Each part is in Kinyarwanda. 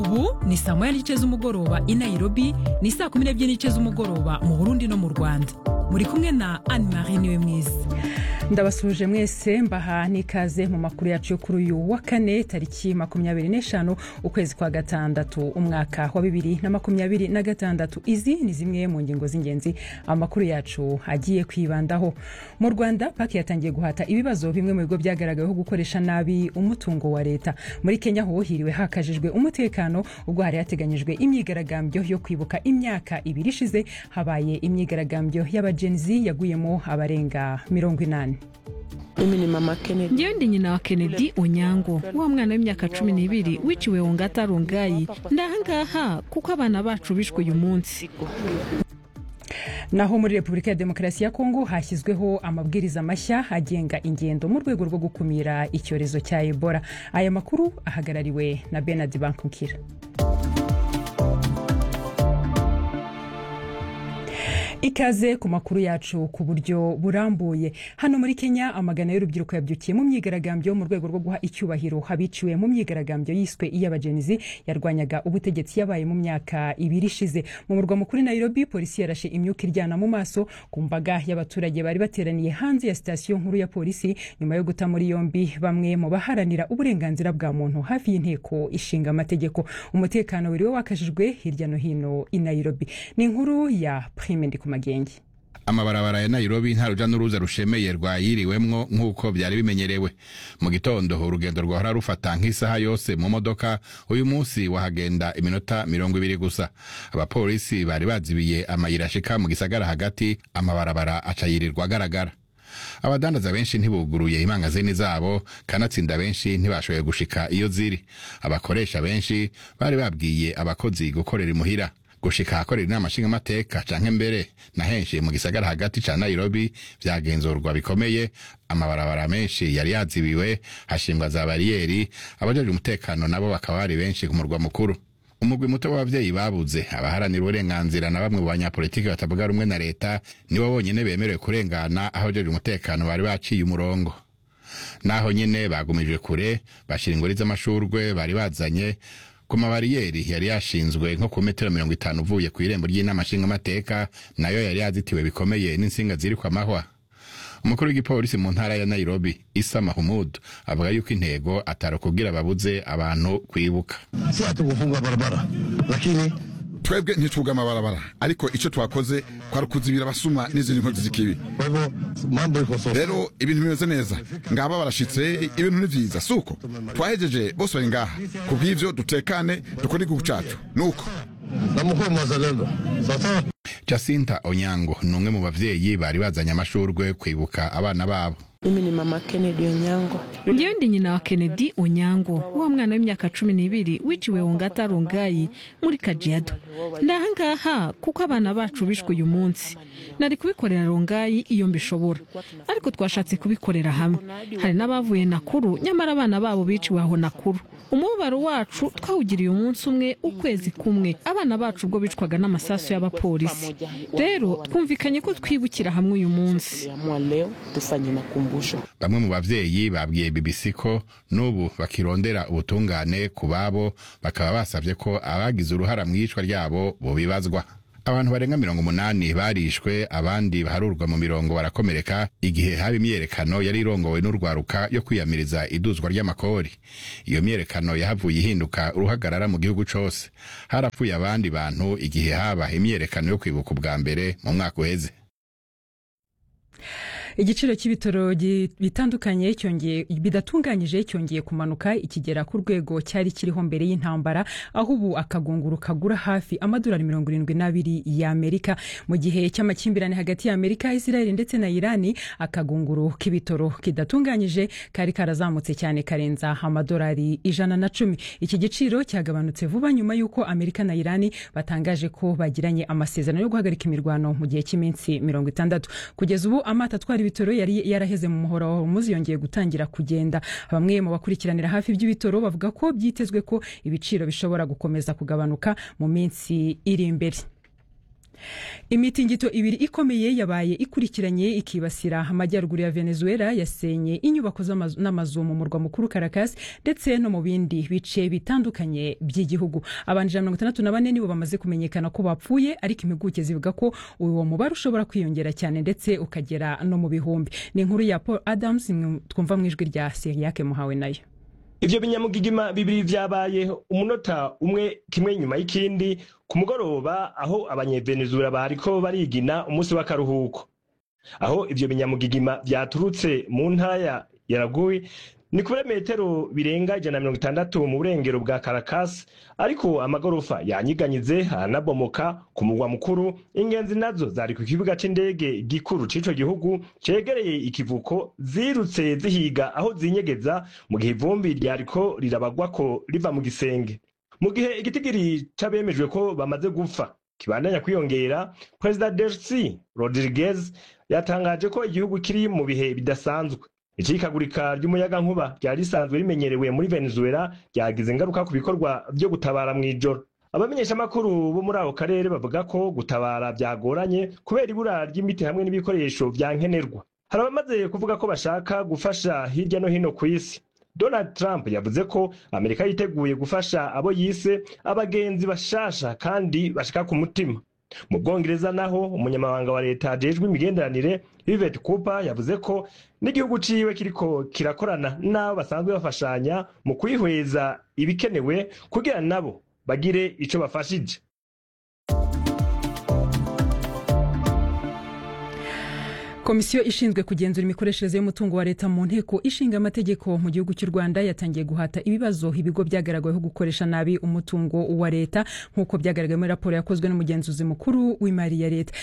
ubu ni saa moya n'igice z'umugoroba i Nairobi, ni saa 12 n'igice z'umugoroba mu Burundi no mu Rwanda. Muri kumwe na Anne-Marie Niwemwiza. Ndabasuje mwese mbaha nikaze mu makuru yacu yo kuri uyu wa kane tariki 25 ukwezi kwa gatandatu umwaka wa 2026. Izi ni zimwe mu ngingo z'ingenzi amakuru yacu agiye kwibandaho. Mu Rwanda paki yatangiye guhata ibibazo bimwe mu bigo byagaragayeho gukoresha nabi umutungo wa leta. Muri Kenya ho hiriwe hakajijwe umutekano ubwo hari yateganyijwe imyigaragambyo yo kwibuka imyaka 2 ishize habaye imyigaragambyo y'abagenzi yaguyemo abarenga 80. Mimi ni mama Kennedy. Ndiyo ndi nyina wa Kennedy Onyango, wa mwana w'imyaka 12 wiciwe Ongata Rongai. Ndahangaha kuko abana bacu bishwe uyu munsi. Naho muri Republika ya Demokarasi ya Kongo hashyizweho amabwiriza mashya agenga ingendo mu rwego rwo gukumira icyorezo cya Ebola. Aya makuru ahagarariwe na Bernard Bankukira. Ikaze ku makuru yacu ku buryo burambuye. Hano muri Kenya amagana y'urubyiruko yabyukiye mu myigaragambyo mu rwego rwo guha icyubahiro habiciwe mu myigaragambyo yiswe iy'abagenzi yarwanyaga ubutegetsi yabaye mu myaka 2 ishize. Mu murwa mukuru Nairobi polisi yarashe imyuka iryana mu maso ku mbaga y'abaturage bari bateraniye hanze ya sitasiyo nkuru ya polisi nyuma yo guta muri yombi bamwe mu baharanira uburenganzira bwa muntu hafi y'inteko ishinga amategeko. Umutekano wiriwe wakajijwe hirya no hino i Nairobi. Ni inkuru ya Prime Magenge. Amabarabara ya Nairobi nta ruja n'uruza rushemeye rwayiriwemwo nk'uko byari bimenyerewe. Mu gitondo urugendo rwahora rufata nk'isaha yose mu modoka, uyu munsi wahagenda iminota 20 gusa. Abapolisi bari bazibiye amayira ashika mu gisagara hagati, amabarabara acayirirwa agaragara. Abadandaza benshi ntibuguruye imangazini zabo, kanatsinda benshi ntibashoboye gushika iyo ziri. Abakoresha benshi bari babwiye abakozi gukorera imuhira. Gushika hakorera inama nshingamateka canke mbere na henshi mu gisagara hagati ca Nairobi vyagenzurwa bikomeye. Amabarabara menshi yari yazibiwe, hashingwa za bariyeri, abajejwe umutekano nabo bakaba bari benshi ku murwa mukuru. Umugwi muto w'abavyeyi babuze, abaharanira uburenganzira na bamwe mu banyapolitiki batavuga rumwe na leta nibo bonyene bemerewe kurengana aho abajejwe umutekano bari baciye umurongo. Naho nyene bagumijwe kure, bashira ingori z'amashurwe bari bazanye ku mabariyeri yari yashinzwe nko ku metero 50 uvuye ku irembo ry'inama nshingamateka, nayo yari yazitiwe bikomeye n'insinga ziri kwa mahwa. Umukuru w'igipolisi mu ntara ya Nairobi Issa Mahmoud avuga yuko intego atari kugira babuze abantu kwibuka. Si atugufunga barabara lakini twebwe ntituga amabarabara, ariko icyo twakoze kwari kuzibira basuma n'izindi nkozi zikibi. Rero ibintu bimeze neza, ngaba barashitse ibintu ni vyiza suko twahejeje bose bari ngaha kubw'ivyo dutekane dukora igihugu cacu nuko Jacinta Onyango numwe mu bavyeyi bari bazanye amashurwe kwibuka abana babo. Mimi ni mama Kennedy Onyango. Ndiyo ndi nyina wa Kennedy Onyango, wa mwana w'imyaka 12 wiciwe Ongata Rongai muri Kajiado. Ndahangaha kuko abana bacu bishwe uyu munsi. Nari kubikorera Rongai iyo mbishobora, ariko twashatse kubikorera hamwe. Hari n'abavuye Nakuru nyamara abana babo biciwe aho Nakuru. Umubaro wacu twawugiriye umunsi umwe ukwezi kumwe, abana bacu ubwo bicwaga n'amasasu y'abapolisi. Rero twumvikanye ko twibukira hamwe uyu munsi. Bamwe mu bavyeyi babwiye BBC ko nubu bakirondera ubutungane ku babo, bakaba basavye ko abagize uruhara mu yicwa ryabo bo bibazwa. Abantu barenga 80 barishwe, abandi baharurwa mu mirongo barakomereka igihe haba imyerekano yari irongowe n'urwaruka yo kwiyamiriza iduzwa ry'amakori. Iyo myerekano yahavuye ihinduka uruhagarara mu gihugu cose. Harapfuye abandi bantu igihe haba imyerekano yo kwibuka ubwa mbere mu mwaka uheze. Igiciro cy'ibitoro bitandukanye bidatunganyije cyongeye kumanuka ikigera ku rwego cyari kiriho mbere y'intambara, aho ubu akagunguru kagura hafi amadolari 72 y'Amerika. Mu gihe cy'amakimbirane hagati ya Amerika, Israel ndetse na Iran, akagunguru k'ibitoro kidatunganyije kari karazamutse cyane karenza amadolari 110. Iki giciro cyagabanutse vuba nyuma yuko Amerika na Iran batangaje ko bagiranye amasezerano yo guhagarika imirwano mu gihe cy'iminsi 60. Kugeza ubu amata twari ibitoro yari yaraheze mu muhora wa Hormuz yongeye gutangira kugenda. Bamwe mu bakurikiranira hafi by'ibitoro bavuga ko byitezwe ko ibiciro bishobora gukomeza kugabanuka mu minsi iri imbere. imitingito ibiri ikomeye yabaye ikurikiranye ikibasira amajyaruguru ya Venezuela yasenye inyubako n'amazu mu murwa mukuru Caracas ndetse no mu bindi bice bitandukanye by'igihugu. Abantu 64 nibo bamaze kumenyekana ko bapfuye, ariko impuguke zivuga ko uwo mubare ushobora kwiyongera cyane ndetse ukagera no mu bihumbi. Ni inkuru ya Paul Adams twumva mu ijwi rya Seriake Muhawe nayo. Ivyo binyamugigima bibiri vyabaye umunota umwe kimwe nyuma y'ikindi ku mugoroba, aho abanyevenezuela bariko barigina umunsi w'akaruhuko. Aho ivyo binyamugigima vyaturutse mu ntara ya Raguy ni kure metero birenga 160 mu burengero bwa Caracas, ariko amagorofa yanyiganyize hanabomoka ku mugwa mukuru. Ingenzi nazo zari ku kibuga c'indege gikuru c'ico gihugu cegereye ikivuko zirutse zihiga aho zinyegeza mu gihe ivumbi ryariko rirabagwako riva mu gisenge. Mu gihe igitigiri cabemejwe ko bamaze gupfa kibandanya kwiyongera, President Delcy Rodriguez yatangaje ko igihugu kiri mu bihe bidasanzwe. Icikagurika ry'umuyaga nkuba ryari risanzwe rimenyerewe muri Venezuela ryagize ingaruka ku bikorwa byo gutabara mu ijoro. Abamenyesha makuru bo muri ako karere bavuga ko gutabara byagoranye kubera ibura ry'imiti hamwe n'ibikoresho vya nkenerwa. Hari abamaze kuvuga ko bashaka gufasha hirya no hino ku isi. Donald Trump yavuze ko Amerika yiteguye gufasha abo yise abagenzi bashasha kandi bashika ku mutima. Mu Bwongereza naho umunyamabanga wa leta ajejwe imigenderanire Yvette Cooper yavuze ko n'igihugu ciwe kiriko kirakorana n'abo basanzwe bafashanya mu kwihweza ibikenewe kugira nabo bagire ico bafashije. Komisiyo ishinzwe kugenzura imikoreshereze y'umutungo wa leta mu nteko ishinga amategeko mu gihugu cy'u Rwanda yatangiye guhata ibibazo ibigo byagaragaweho gukoresha nabi umutungo wa leta, nk'uko byagaragaye muri raporo yakozwe n'umugenzuzi mukuru w'imari ya leta.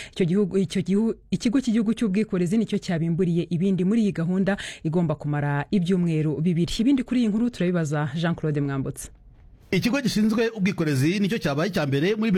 Ikigo cy'igihugu cy'ubwikorezi nicyo cyabimburiye ibindi muri iyi gahunda igomba kumara ibyumweru 2. Ibindi kuri iyi nkuru turabibaza Jean Claude Mwambutse. Ikigo gishinzwe ubwikorezi nicyo cyabaye cyambere muri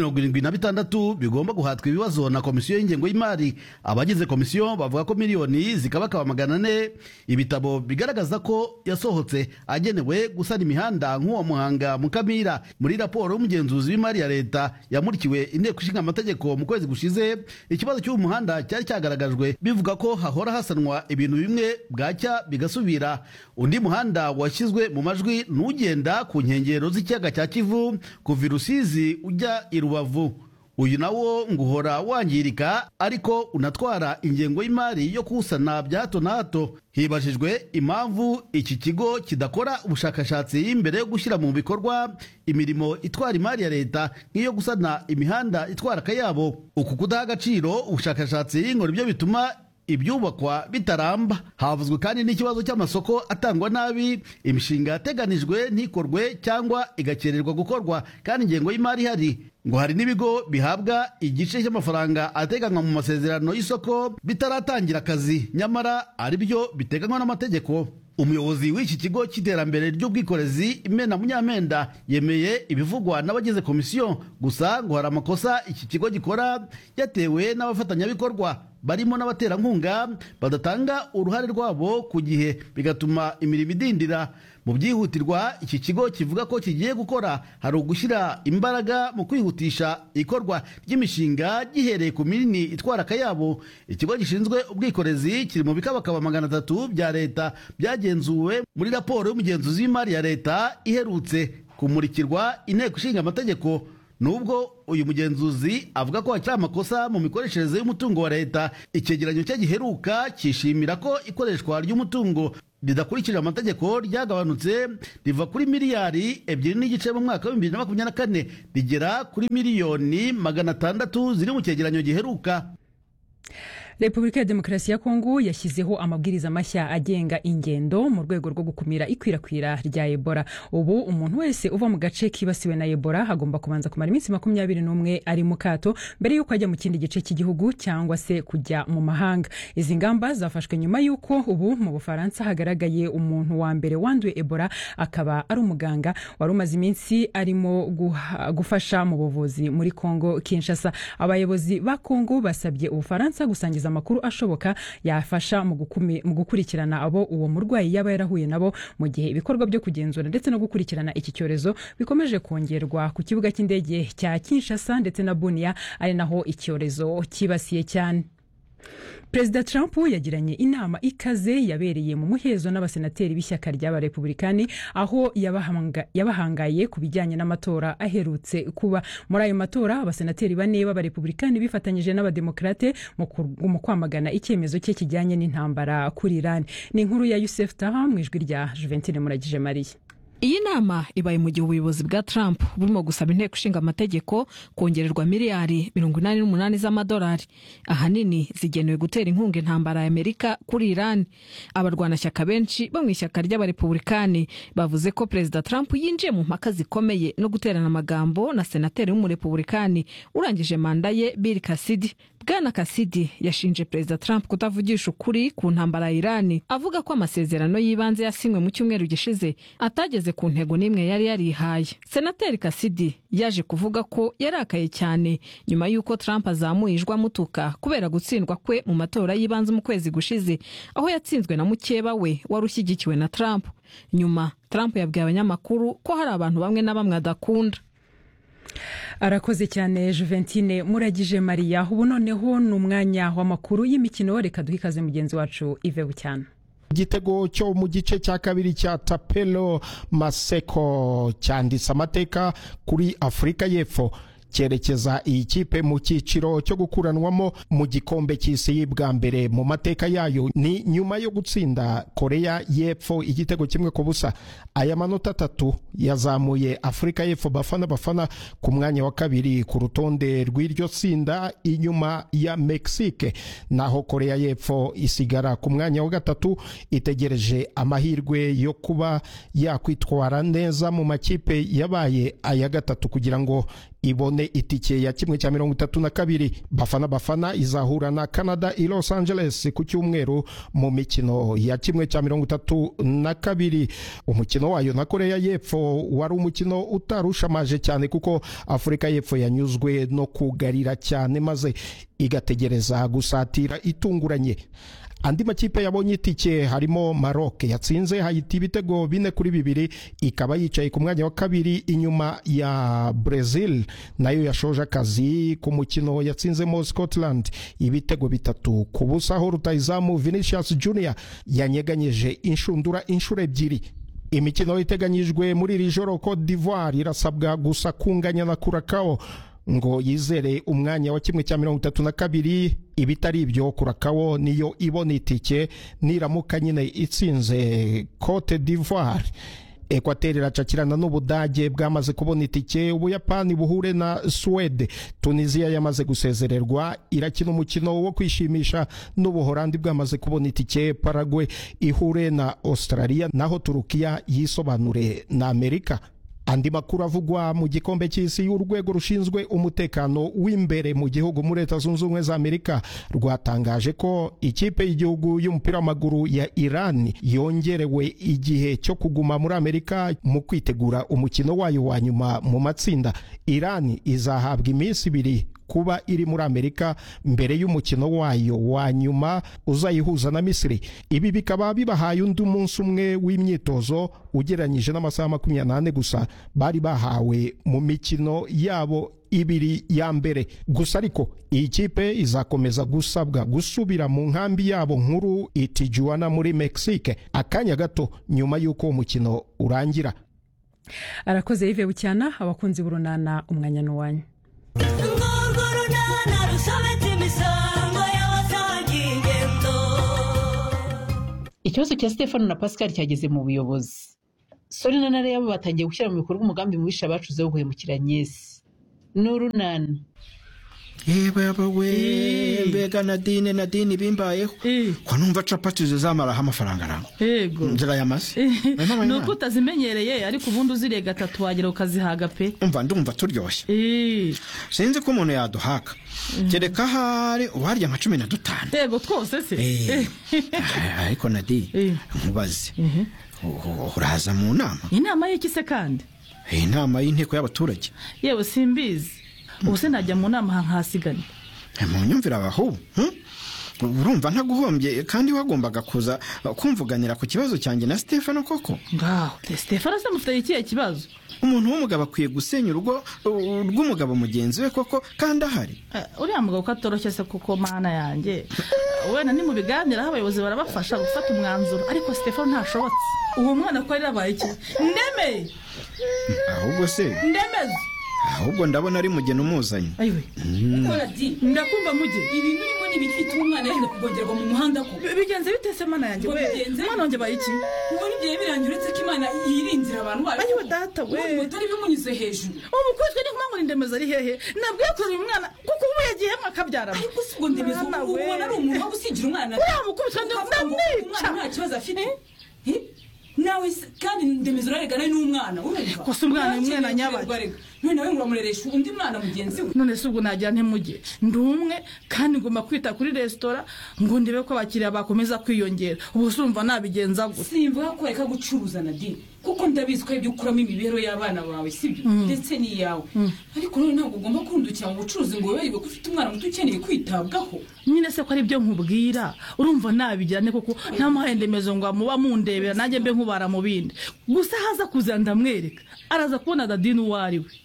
76 bigomba guhatwa ibibazo na komisiyo y'ingengo y'imari. Abagize komisiyo bavuga ko miliyoni zikabakaba 400 ibitabo bigaragaza ko yasohotse agenewe gusana imihanda nk'uwo Muhanga Mukamira. Muri raporo y'umugenzuzi w'imari ya leta yamurikiwe inteko ishinga amategeko mu kwezi gushize, ikibazo cy'uwo muhanda cyari cyagaragajwe bivuga ko hahora hasanwa ibintu bimwe bwacya bigasubira. Undi muhanda washyizwe mu majwi n'ugenda ku nkengero z'ikiyaga cya Kivu kuva Rusizi ujya i Rubavu. Uyu nawo nguhora wangirika ariko unatwara ingengo y'imari yo kusana bya hato na hato. Hibajijwe impamvu iki kigo kidakora ubushakashatsi imbere yo gushyira mu bikorwa imirimo itwara imari ya leta nk'iyo gusana imihanda itwara akayabo. Uku kudaha agaciro ubushakashatsi ngo nibyo bituma ibyubakwa bitaramba. Havuzwe kandi n'ikibazo cy'amasoko atangwa nabi, imishinga yateganijwe ntikorwe cyangwa igakererwa gukorwa kandi ingengo y'imari ihari. Ngo hari n'ibigo bihabwa igice cy'amafaranga ateganywa mu masezerano y'isoko bitaratangira akazi, nyamara ari byo biteganywa n'amategeko. Umuyobozi w'iki kigo cy'iterambere ry'ubwikorezi Imena Munyamenda yemeye ibivugwa n'abagize komisiyo, gusa ngo hari amakosa iki kigo gikora yatewe n'abafatanyabikorwa barimo n'abaterankunga badatanga uruhare rwabo ku gihe, bigatuma imirimo idindira. Mu byihutirwa iki kigo kivuga ko kigiye gukora hari ugushyira imbaraga mu kwihutisha ikorwa ry'imishinga gihereye ku minini itwara akayabo. Ikigo gishinzwe ubwikorezi kiri mu bikabakaba 300 bya leta byagenzuwe muri raporo y'umugenzuzi w'imari ya leta iherutse kumurikirwa inteko ishinga amategeko. Nubwo uyu mugenzuzi avuga ko hakiri amakosa mu mikoreshereze y'umutungo wa leta, icyegeranyo cye giheruka kishimira ko ikoreshwa ry'umutungo ridakurikije amategeko ryagabanutse riva kuri miliyari 2.5 mu mwaka wa 2024 rigera kuri miliyoni 600 ziri mu cyegeranyo giheruka. Repubulika ya Demokarasi ya Kongo yashyizeho amabwiriza mashya agenga ingendo mu rwego rwo gukumira ikwirakwira rya Ebola. Ubu umuntu wese uva mu gace kibasiwe na Ebola hagomba kubanza kumara iminsi 21 ari mu kato mbere yuko ajya mu kindi gice cy'igihugu cyangwa se kujya mu mahanga. Izi ngamba zafashwe nyuma yuko ubu mu Bufaransa hagaragaye umuntu wa mbere wanduye Ebola, akaba ari umuganga wari umaze iminsi arimo gufasha mu buvuzi muri Kongo Kinshasa. Abayobozi ba Kongo basabye Ubufaransa gusangiza gushakishiriza amakuru ashoboka yafasha mu gukurikirana abo uwo murwayi yaba yarahuye nabo mu gihe ibikorwa byo kugenzura ndetse no gukurikirana iki cyorezo bikomeje kongerwa ku kibuga cy'indege cya Kinshasa ndetse na Bunia ari naho icyorezo kibasiye cyane. Perezida Trump yagiranye inama ikaze yabereye mu muhezo n'abasenateri b'ishyaka ry'abarepublikani aho yabahangaye ku bijyanye n'amatora aherutse kuba. Muri ayo matora abasenateri bane b'abarepublikani bifatanyije n'abademokrate mu kwamagana icyemezo cye kijyanye n'intambara kuri Iran. Ni inkuru ya Youssef Taha mu ijwi rya Juventine Muragije Marie. Iyi nama ibaye mu gihe ubuyobozi bwa Trump burimo gusaba inteko ishinga amategeko kongererwa miliyari 88 z'amadolari ahanini zigenewe gutera inkunga intambara ya Amerika kuri Iran. Abarwanashyaka benshi bo mu ishyaka ry'abarepublikani bavuze ko Perezida Trump yinjiye mu mpaka zikomeye no guterana amagambo na senateri w'umurepublikani urangije manda ye Bill Cassidy. Bwana Cassidy yashinje Perezida Trump kutavugisha ukuri ku ntambara ya Iran, avuga ko amasezerano y'ibanze yasinywe mu cyumweru gishize atageze ku ntego n'imwe yari yarihaye. Senateri Cassidy yaje kuvuga ko yarakaye cyane nyuma y'uko Trump azamuye ijwi amutuka kubera gutsindwa kwe mu matora y'ibanze mu kwezi gushize aho yatsinzwe na mukeba we wari ushyigikiwe na Trump. Nyuma Trump yabwiye abanyamakuru ko hari abantu bamwe na bamwe adakunda. Arakoze cyane Juventine Muragije Maria. Ubu noneho n'umwanya w'amakuru y'imikino, reka duhikaze mugenzi wacu Ive Bucyana. Igitego cyo mu gice cya kabiri cya Tapelo Maseko cyanditse amateka kuri Afurika y'Epfo cyerekeza iyi kipe mu cyiciro cyo gukuranwamo mu gikombe cy'isi bwa mbere mu mateka yayo. Ni nyuma yo gutsinda Korea y'Epfo igitego 1-0. Aya manota 3 yazamuye Afurika y'Epfo bafana ku mwanya wa kabiri ku rutonde rw'iryo tsinda inyuma ya Mexique, naho Korea y'Epfo isigara ku mwanya wa gatatu itegereje amahirwe yo kuba yakwitwara neza mu makipe yabaye aya gatatu kugira ngo ibone itike ya 1/32. Bafana izahura na Canada i Los Angeles ku cyumweru mu mikino ya 1/32. Umukino wayo na Korea y'Epfo wari umukino utarushamaje cyane kuko Afurika y'Epfo yanyuzwe no kugarira cyane maze igategereza gusatira itunguranye. Andi makipe yabonye itike harimo Maroc yatsinze Haiti ibitego 4-2 ikaba yicaye ku mwanya wa kabiri inyuma ya Brazil nayo yashoje akazi ku mukino yatsinzemo Scotland ibitego 3-0. Aho rutayizamu Vinicius Junior yanyeganyeje inshundura inshuro 2. Imikino iteganyijwe muri iri joro Cote d'Ivoire irasabwa gusa kunganya na Curacao ngo yizere umwanya wa 1/32. Ibitari ibyo Curacao niyo ibona itike niramuka nyine itsinze Cote d'Ivoire. Equateur iracakirana n'Ubudage bwamaze kubona itike. Ubuyapani buhure na Swede. Tunisia yamaze gusezererwa irakina umukino wo kwishimisha n'Ubuholandi bwamaze kubona itike. Paraguay ihure na Australia naho Turukiya yisobanure na Amerika. Andi makuru avugwa mu gikombe cy'isi y'urwego rushinzwe umutekano w'imbere mu gihugu muri Leta Zunze Ubumwe za Amerika rwatangaje ko ikipe y'igihugu y'umupira w'amaguru ya Iran yongerewe igihe cyo kuguma muri Amerika mu kwitegura umukino wayo wa nyuma mu matsinda. Iran izahabwa iminsi 2 kuba iri muri Amerika mbere y'umukino wayo wa nyuma uzayihuza na Misiri. Ibi bikaba bibahaye undi munsi umwe w'imyitozo ugereranyije n'amasaha 28 gusa bari bahawe mu mikino yabo 2 ya mbere gusa. Ariko iyi kipe izakomeza gusabwa gusubira mu nkambi yabo nkuru i Tijuana muri Mexique akanya gato nyuma y'uko umukino urangira. Arakoze Ive Bucyana. Abakunzi b'urunana umwanya n'uwanyu. Ikibazo cya Stefano na Pascal cyageze mu buyobozi. Sori na Nare yabo batangiye gushyira mu bikorwa umugambi mubisha bacuze wo guhemukira Nyesi. Nurunana. We mbega Nadine bimbayeho ko numva capati zizamaraho amafaranga rango. Yego. Nzira yamase. Nuko utazimenyereye ariko ubundi uziriye gatatu wagira ukazihaga pe. Ndumva turyoshye. Sinzi ko umuntu yaduhaka. Kereka hari uwarya nka 15. Yego twose se. Ariko Nadine nkubaze. Uraza mu nama? Inama y'iki se kandi? Inama y'inteko y'abaturage. Yewe simbizi. Ubuse najya mu nama nkasigana. Mu nyumvira abaho. urumva ntaguhombye kandi wagombaga kuza kumvuganira ku kibazo cyanjye na Stefano koko. Ngaho Stefano se mufite ikihe kibazo? Umuntu w'umugabo akwiye gusenya urugo rw'umugabo mugenzi we koko kandi ahari. Uriya mugabo katoroshye se kuko mana yanjye. Wena ni mu biganira abayobozi barabafasha gufata umwanzuro ariko Stefano ntashobotse. Uwo mwana ko yarabaye iki? Ndeme. Ahubwo se. Ndemeze. Ahubwo ndabona ari mugeni umuzanye. Ayiwe. Ndakumva mujye. Ibintu urimo n'ibifite umwana yenda kugongerwa mu muhanda ko. Bigenze bitese mana yanjye we. Mwana wanjye baye iki? Ubona ibyo birangira uretse ko Imana yirinzira abantu bayo. Ayiwe data we. Mutari bimunyuze hejuru. Ubu kwitwe ni kumwe Ndemeze ari hehe? Nabwiye ko uyu mwana kuko ubu yagiye makabyara. Ariko sigo Ndemeze ubona ari umuntu wo gusigira umwana. Uriya mukubitwa ndamwica. Nta kibazo afite. Nawe kandi Ndemeze uraregana n'umwana urumva ko se umwana umwana nyabaye none nawe nguramureresha undi mwana mugenzi we none se ubwo najya ntemujye ndumwe kandi ngomba kwita kuri restaurant ngo ndebe ko abakiriya bakomeza kwiyongera ubu surumva nabigenza gute simvuga ko reka gucuruza Nadine kuko ndabizi ko ibyo ukuramo imibero y'abana bawe sibyo ndetse n'iyawe ariko none ntabwo ugomba kurundukira mu bucuruzi ngo wewe ko ufite umwana muto ukeneye kwitabwaho nyine se ko ari byo nkubwira urumva nabigirane kuko nta muhendemezo ngo amuba mundebera nanjye mbe nkubara mu bindi gusa haza kuza ndamwereka araza kubona Nadine uwari we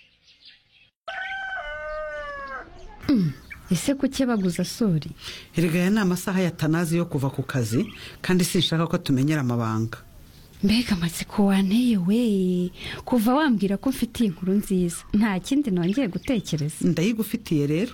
ese kuki baguza sori erega ya ni amasaha ya tanazi yo kuva ku kazi kandi sinshaka ko tumenyera amabanga mbega amatsiko wanteye we kuva wambwira ko mfitiye inkuru nziza nta kindi nongeye gutekereza ndayigufitiye rero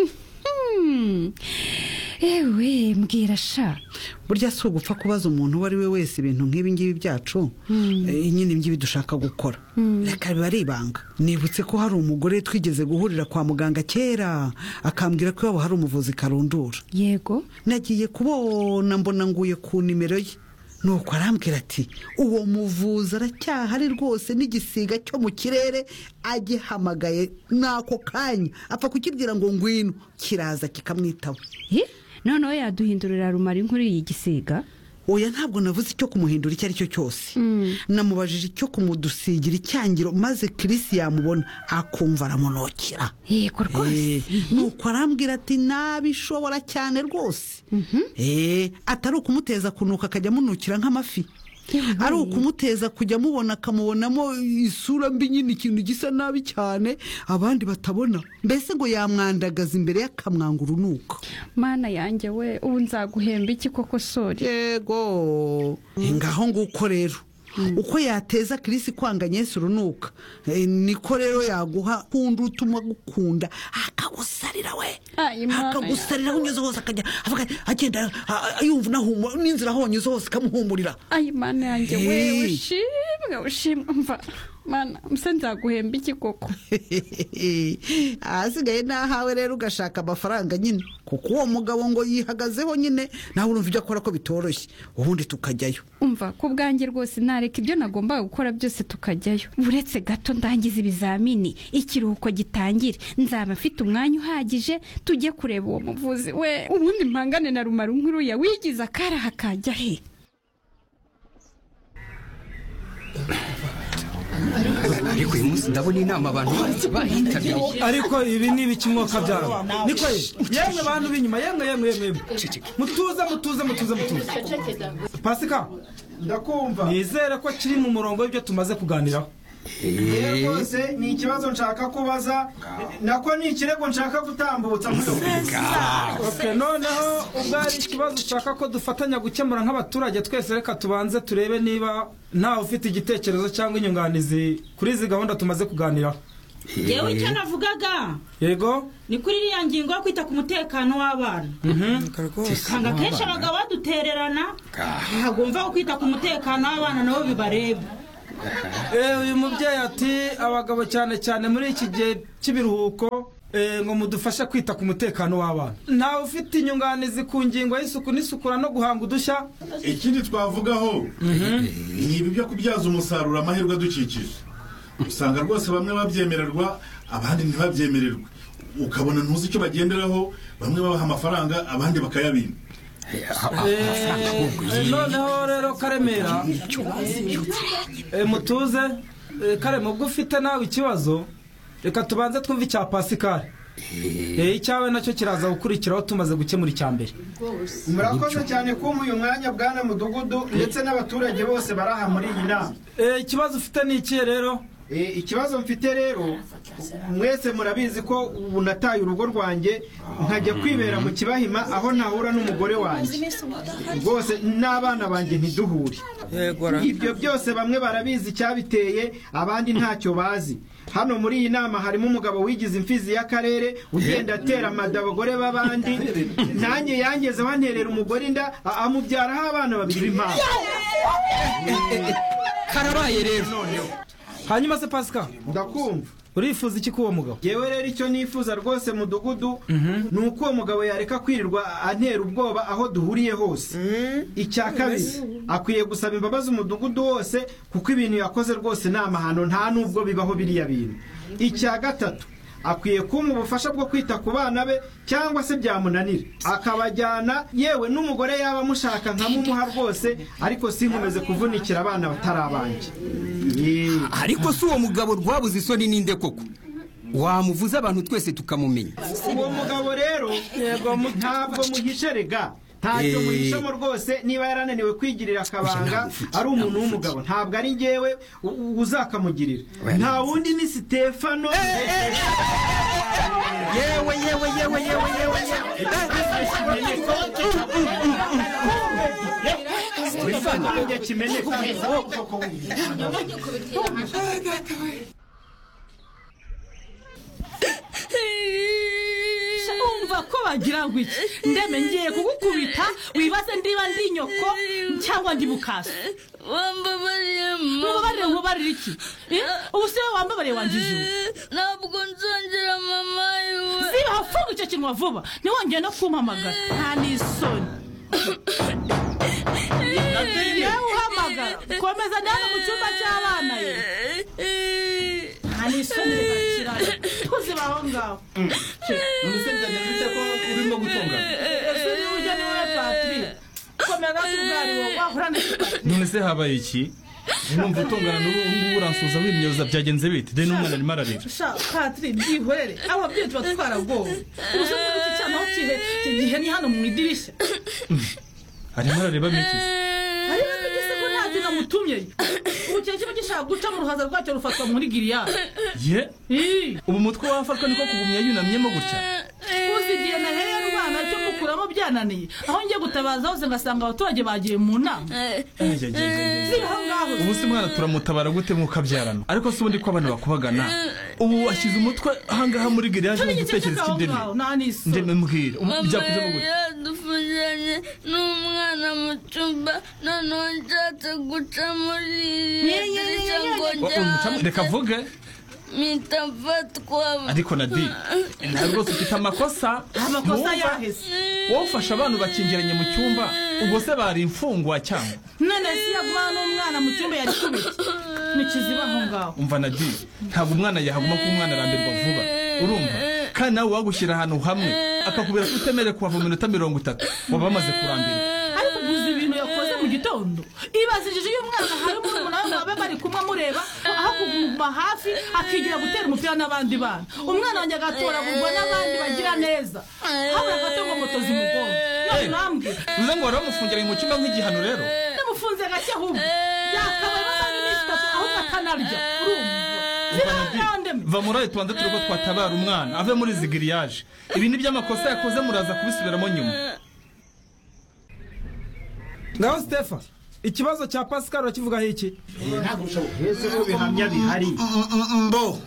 ewe mbwira sha burya si ugupfa kubaza umuntu uwo ari we wese ibintu nk'ibi ngibi byacu nyine ibyo dushaka gukora reka biba ari ibanga nibutse ko hari umugore twigeze guhurira kwa muganga kera akambwira ko iwabo hari umuvuzi karundura yego nagiye kubona mbona nguye ku nimero ye nuko arambwira ati uwo muvuzi aracyahari rwose n'igisiga cyo mu kirere agihamagaye n'ako kanya apfa kukibwira ngo ngwino kiraza kikamwitaba noneho yaduhindurira rumari nkuri iyi gisiga oya ntabwo navuze icyo kumuhindura icyo ari cyo cyose namubajije icyo kumudusigira icyangiro maze Chris yamubona akumva aramunokera yego rwose nuko arambwira ati nabishobora cyane rwose atari ukumuteza kunuka akajya amunukira nk'amafi ari ukumuteza kujya mubona akamubonamo isura mbi nyine ikintu gisa nabi cyane abandi batabona mbese ngo yamwandagaza imbere y'akamwanga urunuka mana yanjye we ubu nzaguhemba iki koko sori yego ngaho nguko rero uko yateza Chris kwanga Yesu urunuka niko rero yaguha kundi utuma gukunda akagusarira we akagusarira unyuze hose akajya agenda yumva nahumura n'inzira honyuze hose kamuhumurira ayi mana yanjye we ushimwe mva mana mse nzaguhemba iki koko asigaye nahawe rero ugashaka amafaranga nyine kuko uwo mugabo ngo yihagazeho nyine nawe urumva ibyo akora ko bitoroshye ubundi tukajyayo umva ku bwanjye rwose nareka ibyo nagombaga gukora byose tukajyayo uretse gato ndangiza ibizamini ikiruhuko gitangire nzaba mfite umwanya uhagije tujye kureba uwo muvuzi we ubundi mpangane na rumara nk'uruya wigize akaraha kajya he ariko uyu munsi ndabona inama abantu bahitabiriye ariko ibi ni ibiki mwaka byaro niko yemwe bantu b'inyuma yemwe mutuze Pasika ndakumva nizere ko kiri mu murongo w'ibyo tumaze kuganiraho rwose ni ikibazo nshaka kubaza nako ni ikirego nshaka gutambutsa noneho ubwo ari ikibazo ushaka ko dufatanya gukemura nk'abaturage twese reka tubanze turebe niba ntawe ufite igitekerezo cyangwa inyunganizi kuri izi gahunda tumaze kuganiraho yewe icyo navugaga yego ni kuri iriya ngingo yo kwita ku mutekano w'abana usanga kenshi abagabo badutererana ntagomba ko kwita ku mutekano w'abana nabo bibareba uyu mubyeyi ati abagabo cyane cyane muri iki gihe cy'ibiruhuko ngo mudufashe kwita ku mutekano w'abana ntawe ufite inyunganizi ku ngingo y'isuku n'isukura no guhanga udushya ikindi twavugaho ni ibi byo kubyaza umusaruro amahirwe adukikije usanga rwose bamwe babyemererwa abandi ntibabyemererwe ukabona ntuzi icyo bagenderaho bamwe babaha amafaranga abandi bakayabima noneho rero Karemera mutuze Karema ubwo ufite nawe ikibazo reka tubanze twumve icya Pascal icyawe nacyo kiraza gukurikiraho tumaze gukemura icya mbere. Murakoze cyane kumpa uyu mwanya bwana mudugudu ndetse n'abaturage bose baraha muri iyi nama. Ikibazo ufite ni ikihe rero? Ikibazo mfite rero, mwese murabizi ko ubu nataye urugo rwanjye nkajya kwibera mu Kibahima aho ntahura n'umugore wanjye rwose n'abana banjye ntiduhure. Ibyo byose bamwe barabizi cyabiteye, abandi ntacyo bazi. Hano muri iyi nama harimo umugabo wigize imfizi y'akarere ugenda atera amada abagore b'abandi, nanjye yangeze wanterera umugore inda amubyaraho abana babiri b'impanga. Karabaye rero. Hanyuma se Pascal, ndakumva. Urifuza iki kuwo mugabo? Yewe rero icyo nifuza rwose mudugudu ni uko uwo mugabo yareka kwirirwa antera ubwoba aho duhuriye hose. Icya kabiri, akwiye gusaba imbabazi umudugudu wose kuko ibintu yakoze rwose ni amahano, nta nubwo bibaho biriya bintu. Icya gatatu, akwiye kumpa ubufasha bwo kwita ku bana be cyangwa se byamunanira akabajyana, yewe n'umugore yaba amushaka nkamumuha rwose, ariko sinkomeze kuvunikira abana batari abanjye. Ariko si uwo mugabo rwabuze isoni ninde koko? Wamuvuza abantu twese tukamumenya. Uwo mugabo rero ntabwo muhishe rega, ntacyo muhishamo rwose. Niba yarananiwe kwigirira akabanga ari umuntu w'umugabo, ntabwo ari njyewe uzakamugirira, nta wundi ni Stefano. Yewe umva ko bagira ngo iki ndeme ngiye kugukubita wibaze ndiba ndi nyoko cyangwa ndi bukasa. Wambabariye iki? Ubu se wambabariye wanjije? Ntabwo nzongera mama yiwe. Ziba funga icyo kintu vuba ntiwongeye no kumpamagara, nta n'isoni. Yewe uhamagara komeza ndana mu cyumba cy'abana ye. Nta n'isoni bakira kuzibaho ngaho. Umusenzanya bite ko urimo gutonga? Ese ni ujya ni wowe Patrick. Komeza tugari wowe wahorana. None se habaye iki? Numva utongana n'ubu uransuza wimyoza byagenze bite? De n'umwana arimo ararira. Sha Patrick byihorere ababyeyi tubatwara bwoba. Ubuze iki cyane aho kihe ni hano mu idirishya. Arimo arareba mikize. Arimo mikize ko nta kintu mutumye. Ubucyeye kiba gishaka guca mu ruhaza rwacyo rufatwa muri Giliyadi. Ubu mutwe wafatwa niko kugumya yunamyemo gutya. Uzigiye na hehe rwana cyo mukuramo byananiye. Aho ngiye gutabaza hose ngasanga abaturage bagiye mu nama. Ubu si mwana turamutabara gute mukabyarana? Ariko si ubundi ko abantu bakubagana. Ubu ashyize umutwe ahangaha muri Giliyadi mu gutekereza ikindemi. Ndeme mbwira byakujemo gute? Dufujanye n'umwana mu cyumba noneho nshatse guca muri idirishya ngo njya. Reka vuge. Mitafatwa. Ariko Nadi, ntabwo ufite amakosa. Amakosa yahise. Wowe ufasha abantu bakingiranye mu cyumba, ubwo se bari imfungwa cyangwa? None si yaguma n'umwana mu cyumba yari kubita. Nikizibaho ngaho. Umva Nadi, ntabwo umwana yahaguma ko umwana arambirwa vuba. Urumva? Kandi nawe wagushyira ahantu hamwe akakubera kutemere kuva mu minota 30 waba bamaze kurambirwa. Ariko guza ibintu yakoze mu gitondo. Ibazijije uyu mwana hari umuntu wawe bari kumwe mureba aho kuguma hafi akigira gutera umupira n'abandi bana. Umwana wanjye agatoragurwa n'abandi bagira neza. Habura gato ngo moto zimugonga. Nambwe. Uze ngo waramufungira mu cyumba nk'igihano rero. Namufunze gake ahubwo. Yakabaye bamwe n'itatu aho akanarya. Urumva. Va muri ayo tubanza turiko twatabara umwana ave muri zigiriyaje. Ibi ni by'amakosa yakoze muraza kubisubiramo nyuma. Ngaho Stefan, ikibazo cya Pascal urakivuga iki? Ntabwo ushoboye. Ese ko bihamya bihari. Mbo.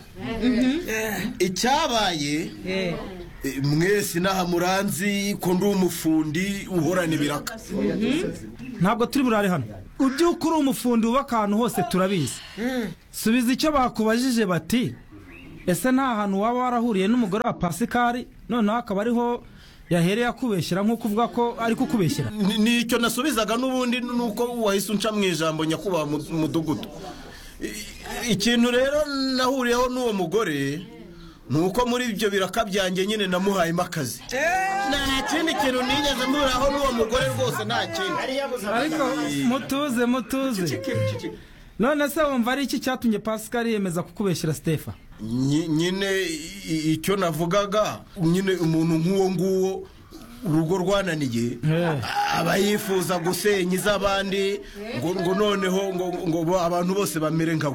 Icyabaye mwese naha muranzi ko ndi umufundi uhorana ibiraka. Ntabwo turi burare hano. Ubyuka uri umufundi wubaka ahantu hose turabizi. Subiza icyo bakubajije bati ese nta hantu waba warahuriye n'umugore wa Pascal noneho akaba ariho yahereye akubeshyira nk'uko uvuga ko ari kukubeshyira? Nicyo nasubizaga n'ubundi nuko wahise unca mu ijambo nyakubaha mudugudu. Ikintu rero nahuriyeho n'uwo mugore nuko muri ibyo biraka byanjye nyine namuhayemo akazi. Nta kindi kintu nigeze mpuraho n'uwo mugore rwose nta kindi. Ariko mutuze none se wumva ari iki cyatumye Pascal yemeza kukubeshyira Stefa? Nyine icyo navugaga, nyine umuntu nk'uwo nguwo urugo rwananiye aba yifuza gusenya iz'abandi ngo noneho ngo abantu bose bamere nkawe.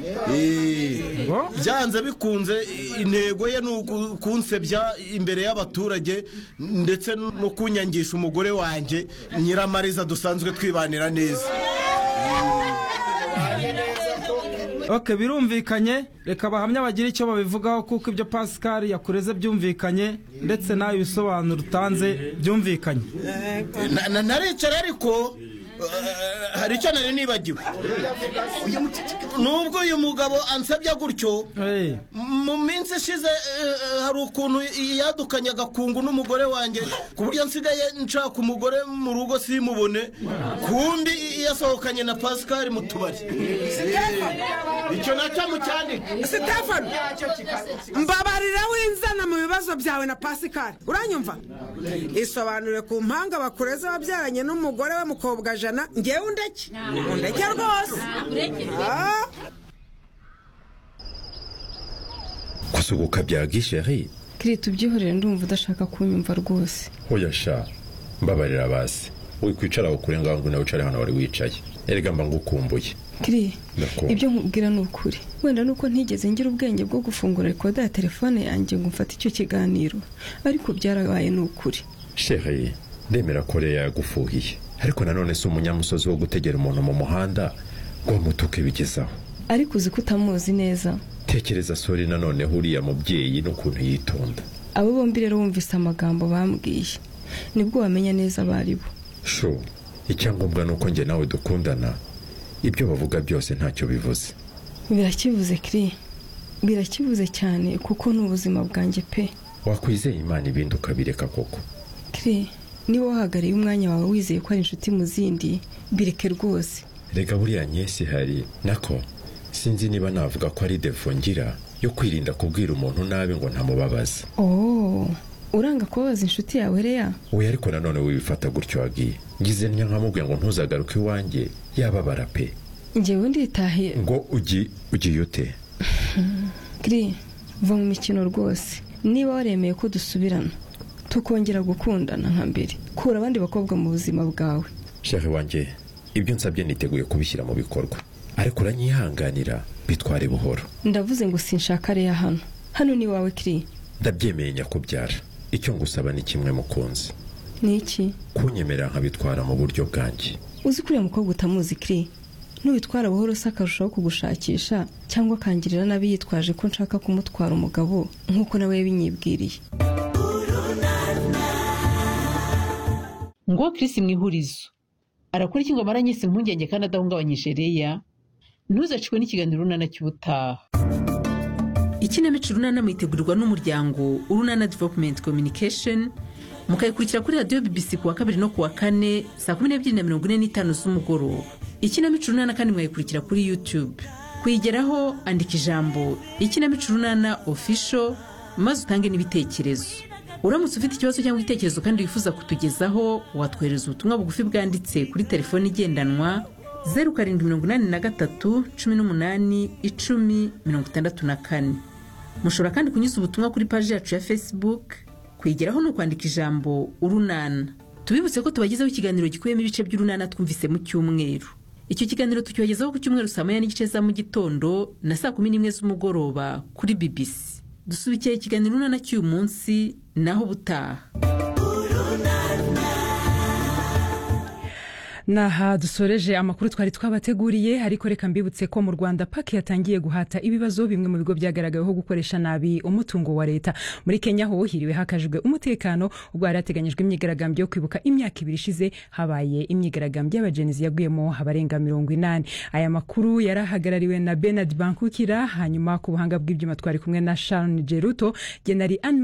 Byanze bikunze intego ye ni ukunsebya imbere y'abaturage ndetse no kunyangisha umugore wanjye Nyiramariza dusanzwe twibanira neza. Ok, birumvikanye, reka abahamya bagire icyo babivugaho kuko ibyo Pascal yakureze byumvikanye ndetse nawe ibisobanuro utanze byumvikanye. Naricara ariko hari icyo nari nibagiwe. Nubwo uyu mugabo ansabye gutyo, mu minsi ishize hari ukuntu yadukanye agakungu n'umugore wanjye ku buryo nsigaye nshaka umugore mu rugo simubone, kumbi yasohokanye na Pascal mu tubari. Icyo nacyo mucyandika. Stefano, mbabarira winzana mu bibazo byawe na Pascal, uranyumva? Isobanure ku mpanga bakureze wabyaranye n'umugore we mukobwa Jana, ngewe undeke rwose. Kusuguka byagi chérie. Kiri tubyihorere, ndumva udashaka kunyumva rwose. Hoya sha, mbabarira basi. Wikwicara ukure ngaho ngo nawe ucare hano wari wicaye. Erega mba ngukumbuye. Kiri, ibyo nkubwira ni ukuri. Wenda nuko ntigeze ngira ubwenge bwo gufungura rekoda ya telefone yanjye ngo mfate icyo kiganiro, ariko byarabaye ni ukuri. Chérie, ndemera ko Leya yagufuhiye, ariko nanone si umunyamusozi wo gutegera umuntu mu muhanda ngo mutuke bigezaho. Ariko uzi ko utamuzi neza. Tekereza Sori nanone huriya mubyeyi n'ukuntu yitonda. Abo bombi rero bumvise amagambo bambwiye, nibwo wamenya neza abari bo. Sho, icyangombwa nuko njye nawe dukundana, ibyo bavuga byose ntacyo bivuze. Birakivuze Kiri, birakivuze cyane kuko n'ubuzima bwanjye pe. Wakwizeye Imana ibindi ukabireka koko? Kiri, niba wahagariye umwanya wawe wizeye ko ari inshuti mu zindi, bireke rwose. Rega buriya nyesi hari nako sinzi niba navuga ko ari defongira yo kwirinda kubwira umuntu nabi ngo ntamubabaza. Uranga kubabaza inshuti yawe Leya? Oya, ariko nanone wibifata gutyo wagiye. Ngize nkamubwiye ngo ntuzagaruke iwanjye yababara pe. Njyewe nditahiye. Ngo ugiye ute? Kiri, va mu mikino rwose. Niba waremeye ko dusubirana tukongera gukundana nka mbere, kura abandi bakobwa mu buzima bwawe. Chérie wanjye, ibyo nsabye niteguye kubishyira mu bikorwa, ariko uranyihanganira bitware buhoro. Ndavuze ngo sinshaka Leya hano ni wawe Kiri. Ndabyemeye nyakubyara, icyo ngusaba ni kimwe mukunzi. Ni iki? Kunyemera nkabitwara mu buryo bwanjye. Uzi kuriya mukobwa utamuzi Kiri, nubitwara buhoro se akarushaho kugushakisha cyangwa akangirira nabi yitwaje ko nshaka kumutwara umugabo nk'uko nawe yabinyibwiriye. Ngo Chris mwihurizo arakora iki ngo amaranye se impungenge kandi adahungabanyije Leya? Ntuzacikwe n'ikiganiro Urunana cy'ubutaha. Ikinamico Urunana mwitegurirwa n'umuryango Urunana Development Communication, mukayikurikira kuri radio BBC kuwa 2 no kuwa 4 saa 12:45 z'umugoroba. Ikinamico Urunana kandi mwayikurikira kuri YouTube. Kuyigeraho andika ijambo Ikinamico Urunana Official maze utange n'ibitekerezo. Uramutse ufite ikibazo cyangwa igitekerezo kandi wifuza kutugezaho, watwohereza ubutumwa bugufi bwanditse kuri telefone igendanwa 0783 18 10 64. Mushobora kandi kunyuza ubutumwa kuri page yacu ya Facebook. Kuyigeraho no kwandika ijambo Urunana. Tubibutse ko tubagezaho ikiganiro gikuyemo ibice by'Urunana twumvise mu cyumweru. Icyo kiganiro tucyogezaho ku cyumweru saa 9:30 za mu gitondo na saa 11 z'umugoroba kuri BBC. Dusubikiye ikiganiro Urunana cy'uyu munsi naho butaha. Naha dusoreje amakuru twari twabateguriye, ariko reka mbibutse ko mu Rwanda paki yatangiye guhata ibibazo bimwe mu bigo byagaragayeho gukoresha nabi umutungo wa leta. Muri Kenya ho hiriwe hakajwe umutekano ubwo harateganyijwe imyigaragambyo yo kwibuka imyaka 2 ishize habaye imyigaragambyo y'abagenzi yaguyemo abarenga 80. Aya makuru yarahagarariwe na Bernard Bankukira, hanyuma ku buhanga bw'ibyuma twari kumwe na Sharon Jeruto, Genari